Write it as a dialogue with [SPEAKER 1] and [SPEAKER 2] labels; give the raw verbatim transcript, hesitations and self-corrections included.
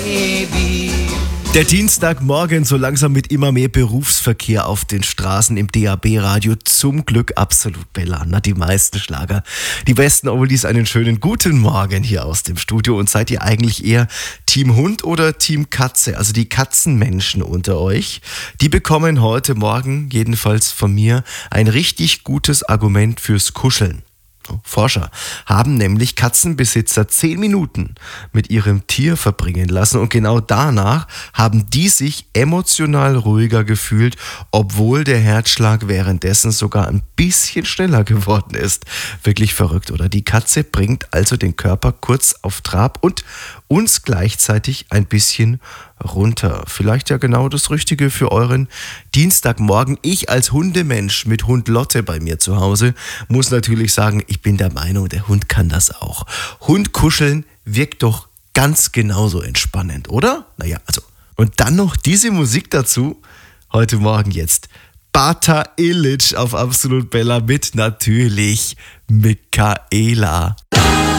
[SPEAKER 1] Der Dienstagmorgen so langsam mit immer mehr Berufsverkehr auf den Straßen im D A B-Radio. Zum Glück absolut Bella. Na, die meisten Schlager. Die besten Oldies, einen schönen guten Morgen hier aus dem Studio. Und seid ihr eigentlich eher Team Hund oder Team Katze? Also die Katzenmenschen unter euch, die bekommen heute Morgen, jedenfalls von mir, ein richtig gutes Argument fürs Kuscheln. Forscher haben nämlich Katzenbesitzer zehn Minuten mit ihrem Tier verbringen lassen und genau danach haben die sich emotional ruhiger gefühlt, obwohl der Herzschlag währenddessen sogar ein bisschen schneller geworden ist. Wirklich verrückt, oder? Die Katze bringt also den Körper kurz auf Trab und uns gleichzeitig ein bisschen runter. Vielleicht ja genau das Richtige für euren Dienstagmorgen. Ich als Hundemensch mit Hund Lotte bei mir zu Hause muss natürlich sagen, ich bin der Meinung, der Hund kann das auch. Hundkuscheln wirkt doch ganz genauso entspannend, oder? Naja, also. Und dann noch diese Musik dazu. Heute Morgen jetzt Bata Illich auf Absolut Bella mit natürlich Michaela.